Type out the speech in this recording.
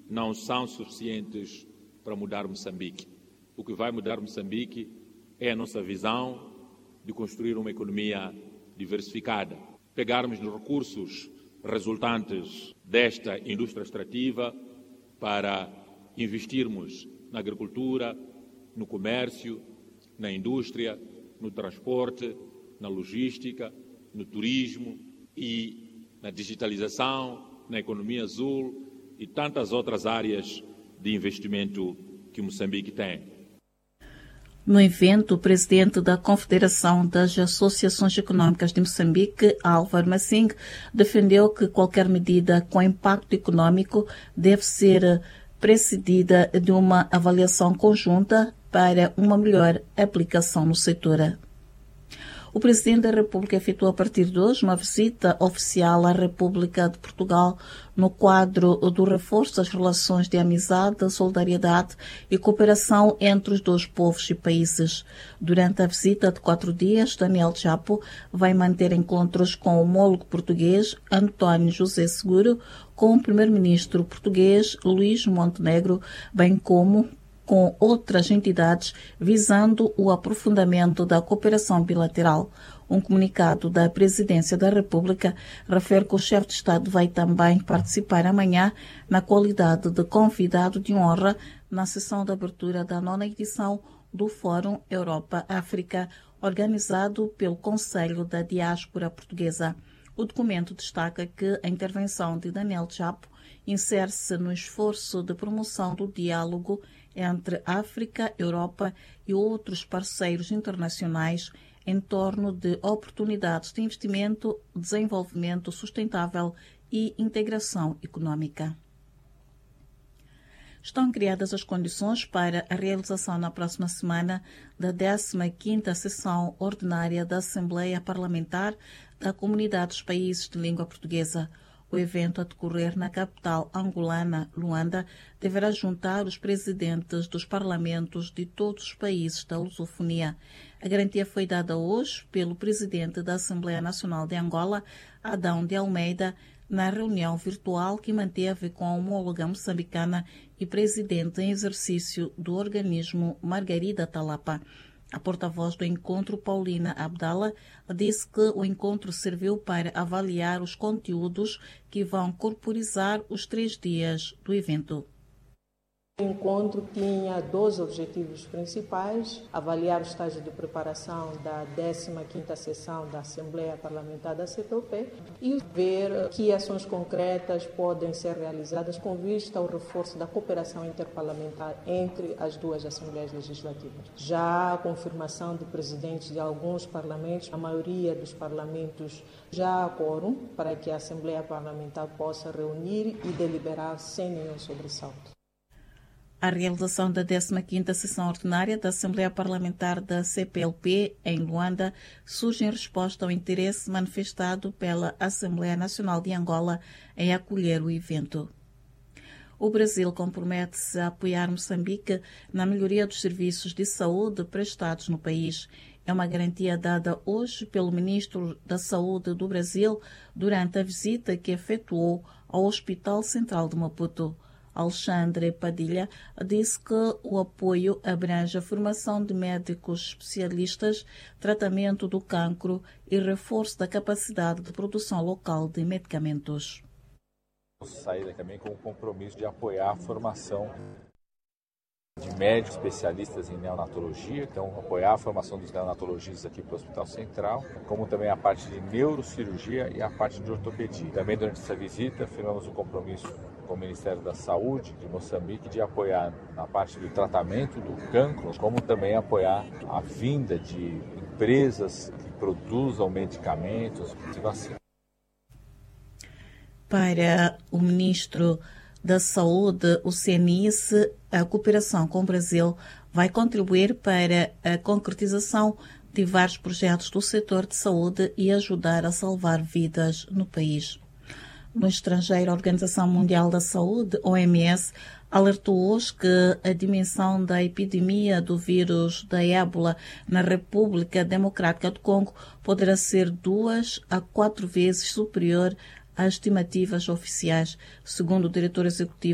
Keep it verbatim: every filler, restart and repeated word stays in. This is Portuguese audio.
não são suficientes para mudar Moçambique. O que vai mudar Moçambique é a nossa visão de construir uma economia diversificada, pegarmos nos recursos resultantes desta indústria extrativa para investirmos na agricultura, no comércio, na indústria, no transporte, na logística, no turismo e na digitalização, na economia azul e tantas outras áreas de investimento que Moçambique tem. No evento, o presidente da Confederação das Associações Econômicas de Moçambique, Álvaro Massing, defendeu que qualquer medida com impacto econômico deve ser precedida de uma avaliação conjunta para uma melhor aplicação no setor. O Presidente da República efetuou a partir de hoje uma visita oficial à República de Portugal no quadro do reforço das relações de amizade, solidariedade e cooperação entre os dois povos e países. Durante a visita de quatro dias, Daniel Chapo vai manter encontros com o homólogo português António José Seguro, com o primeiro-ministro português Luís Montenegro, bem como com outras entidades, visando o aprofundamento da cooperação bilateral. Um comunicado da Presidência da República refere que o chefe de Estado vai também participar amanhã na qualidade de convidado de honra na sessão de abertura da nona edição do Fórum Europa-África, organizado pelo Conselho da Diáspora Portuguesa. O documento destaca que a intervenção de Daniel Chapo insere-se no esforço de promoção do diálogo entre África, Europa e outros parceiros internacionais em torno de oportunidades de investimento, desenvolvimento sustentável e integração econômica. Estão criadas as condições para a realização na próxima semana da décima quinta sessão ordinária da Assembleia Parlamentar da Comunidade dos Países de Língua Portuguesa. O evento, a decorrer na capital angolana, Luanda, deverá juntar os presidentes dos parlamentos de todos os países da lusofonia. A garantia foi dada hoje pelo presidente da Assembleia Nacional de Angola, Adão de Almeida, na reunião virtual que manteve com a homóloga moçambicana e presidente em exercício do organismo, Margarida Talapa. A porta-voz do encontro, Paulina Abdala, disse que o encontro serviu para avaliar os conteúdos que vão corporizar os três dias do evento. O encontro tinha dois objetivos principais: avaliar o estágio de preparação da décima quinta sessão da Assembleia Parlamentar da C P L P e ver que ações concretas podem ser realizadas com vista ao reforço da cooperação interparlamentar entre as duas Assembleias Legislativas. Já a confirmação de presidentes de alguns parlamentos, a maioria dos parlamentos já há quórum para que a Assembleia Parlamentar possa reunir e deliberar sem nenhum sobressalto. A realização da décima quinta sessão ordinária da Assembleia Parlamentar da C P L P em Luanda surge em resposta ao interesse manifestado pela Assembleia Nacional de Angola em acolher o evento. O Brasil compromete-se a apoiar Moçambique na melhoria dos serviços de saúde prestados no país. É uma garantia dada hoje pelo Ministro da Saúde do Brasil durante a visita que efetuou ao Hospital Central de Maputo. Alexandre Padilha disse que o apoio abrange a formação de médicos especialistas, tratamento do cancro e reforço da capacidade de produção local de medicamentos. Saída também com o compromisso de apoiar a formação de médicos especialistas em neonatologia, então apoiar a formação dos neonatologistas aqui para o Hospital Central, como também a parte de neurocirurgia e a parte de ortopedia. Também durante essa visita firmamos um compromisso com o Ministério da Saúde de Moçambique de apoiar na parte do tratamento do cancro, como também apoiar a vinda de empresas que produzam medicamentos e vacinas. Para o Ministro da Saúde, o C N I S, a cooperação com o Brasil vai contribuir para a concretização de vários projetos do setor de saúde e ajudar a salvar vidas no país. No estrangeiro, a Organização Mundial da Saúde, O M S, alertou hoje que a dimensão da epidemia do vírus da ébola na República Democrática do Congo poderá ser duas a quatro vezes superior às estimativas oficiais, segundo o diretor executivo